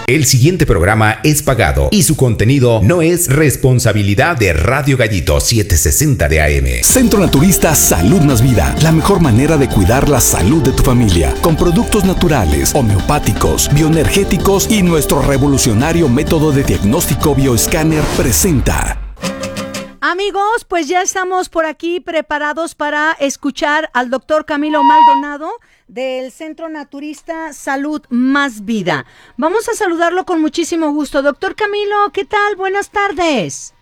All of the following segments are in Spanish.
El siguiente programa es pagado y su contenido no es responsabilidad de Radio Gallito 760 de AM. Centro Naturista Salud Más Vida, la mejor manera de cuidar la salud de tu familia, con productos naturales, homeopáticos, bioenergéticos y nuestro revolucionario método de diagnóstico bioescáner presenta. Amigos, pues ya estamos por aquí preparados para escuchar al doctor Camilo Maldonado del Centro Naturista Salud Más Vida. Vamos a saludarlo con muchísimo gusto. Doctor Camilo, ¿qué tal? Buenas tardes.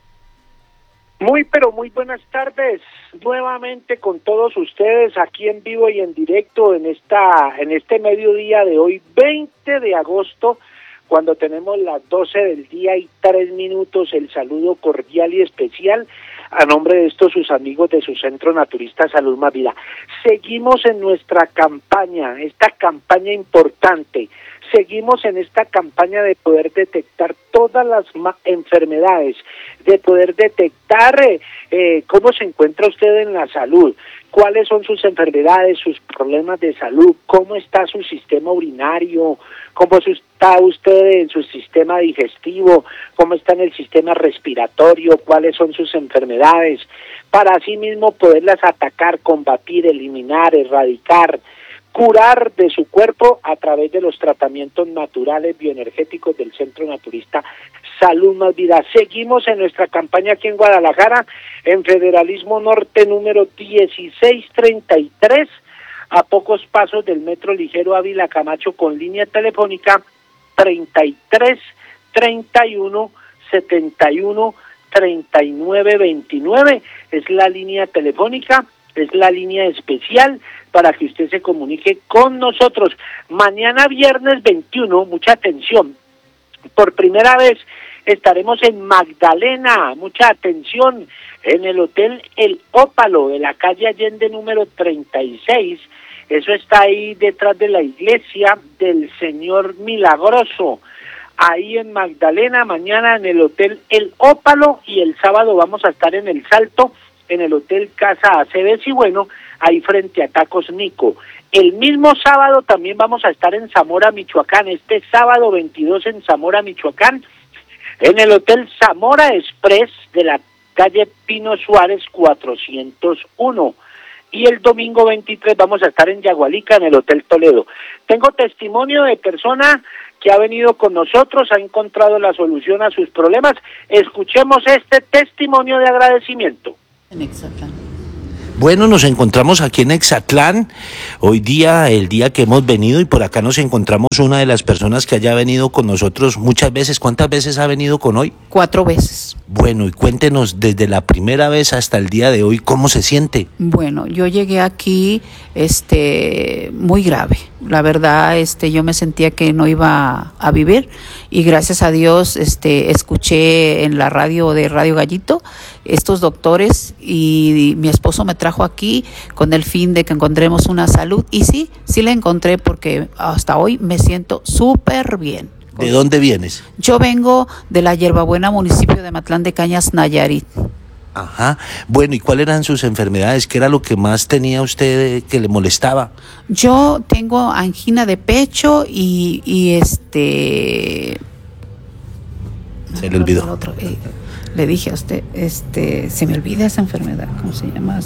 Pero muy buenas tardes. Nuevamente con todos ustedes aquí en vivo y en directo en este mediodía de hoy, 20 de agosto, cuando tenemos las 12 del día y 3 minutos, el saludo cordial y especial a nombre de estos sus amigos de su Centro Naturista Salud Más Vida. Seguimos en nuestra campaña, esta campaña importante. Seguimos en esta campaña de poder detectar todas las enfermedades, de poder detectar cómo se encuentra usted en la salud, cuáles son sus enfermedades, sus problemas de salud, cómo está su sistema urinario, cómo está usted en su sistema digestivo, cómo está en el sistema respiratorio, cuáles son sus enfermedades, para así mismo poderlas atacar, combatir, eliminar, erradicar, curar de su cuerpo a través de los tratamientos naturales bioenergéticos del Centro Naturista Salud Más Vida. Seguimos en nuestra campaña aquí en Guadalajara, en Federalismo Norte número 1633, a pocos pasos del Metro Ligero Ávila Camacho, con línea telefónica 33 31 71 39 29. Es la línea telefónica, es la línea especial para que usted se comunique con nosotros. Mañana viernes 21, mucha atención, por primera vez estaremos en Magdalena, mucha atención, en el Hotel El Ópalo, de la calle Allende número 36, eso está ahí detrás de la iglesia del Señor Milagroso, ahí en Magdalena, mañana en el Hotel El Ópalo, y el sábado vamos a estar en El Salto, en el Hotel Casa Aceves, y bueno, ahí frente a Tacos Nico. El mismo sábado también vamos a estar en Zamora, Michoacán, este sábado 22 en Zamora, Michoacán, en el Hotel Zamora Express de la calle Pino Suárez 401. Y el domingo 23 vamos a estar en Yagualica, en el Hotel Toledo. Tengo testimonio de persona que ha venido con nosotros, ha encontrado la solución a sus problemas. Escuchemos este testimonio de agradecimiento. En Exatlán. Bueno, nos encontramos aquí en Exatlán, hoy día, el día que hemos venido, y por acá nos encontramos una de las personas que haya venido con nosotros muchas veces. ¿Cuántas veces ha venido con hoy? 4 veces. Bueno, y cuéntenos desde la primera vez hasta el día de hoy, ¿cómo se siente? Bueno, yo llegué aquí muy grave. La verdad, yo me sentía que no iba a vivir, y gracias a Dios escuché en la radio de Radio Gallito estos doctores, y mi esposo me trajo aquí con el fin de que encontremos una salud, y sí la encontré, porque hasta hoy me siento súper bien. ¿De dónde vienes? Yo vengo de la Hierbabuena, municipio de Matlán de Cañas, Nayarit. Ajá. Bueno, ¿y cuáles eran sus enfermedades? ¿Qué era lo que más tenía usted que le molestaba? Yo tengo angina de pecho y Se le olvidó. Le dije a usted, se me olvida esa enfermedad. ¿Cómo se llama?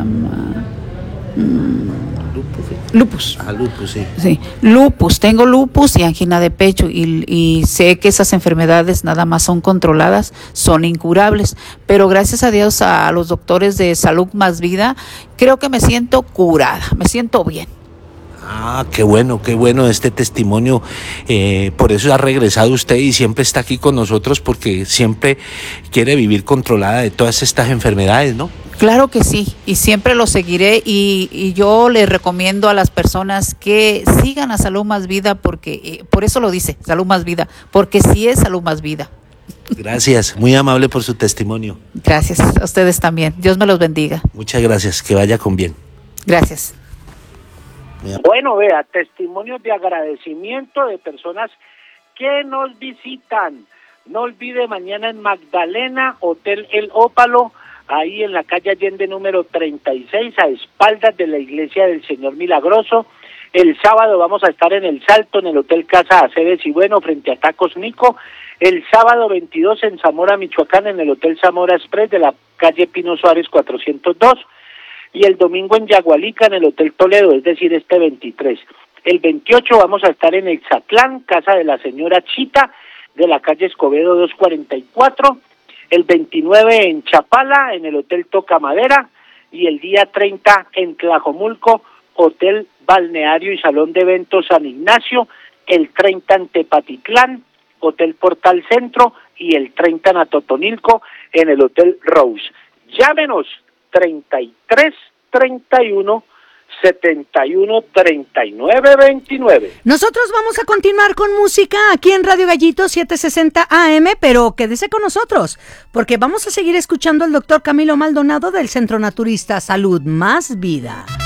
Lupus. Lupus, sí. Sí, lupus, tengo lupus y angina de pecho, y sé que esas enfermedades nada más son controladas, son incurables, pero gracias a Dios, a los doctores de Salud Más Vida, creo que me siento curada, me siento bien. Ah, qué bueno este testimonio. Por eso ha regresado usted y siempre está aquí con nosotros, porque siempre quiere vivir controlada de todas estas enfermedades, ¿no? Claro que sí, y siempre lo seguiré, y yo le recomiendo a las personas que sigan a Salud Más Vida, porque por eso lo dice, Salud Más Vida, porque sí es Salud Más Vida. Gracias, muy amable por su testimonio. Gracias, a ustedes también, Dios me los bendiga. Muchas gracias, que vaya con bien. Gracias. Bueno, vea, testimonios de agradecimiento de personas que nos visitan. No olvide, mañana en Magdalena, Hotel El Ópalo, ahí en la calle Allende número 36, a espaldas de la iglesia del Señor Milagroso. El sábado vamos a estar en El Salto, en el Hotel Casa Aceves y Bueno, frente a Tacos Nico. El sábado 22 en Zamora, Michoacán, en el Hotel Zamora Express de la calle Pino Suárez 402. Y el domingo en Yagualica, en el Hotel Toledo, es decir, este 23. El 28 vamos a estar en Exatlán, casa de la señora Chita, de la calle Escobedo 244. El 29 en Chapala, en el Hotel Toca Madera. Y el día 30 en Tlajomulco, Hotel Balneario y Salón de Eventos San Ignacio. El 30 en Tepatitlán, Hotel Portal Centro. Y el 30 en Atotonilco, en el Hotel Rose. Llámenos 33 31 71 39 29. Nosotros vamos a continuar con música aquí en Radio Gallito 760 AM, pero quédese con nosotros, porque vamos a seguir escuchando al doctor Camilo Maldonado del Centro Naturista Salud Más Vida.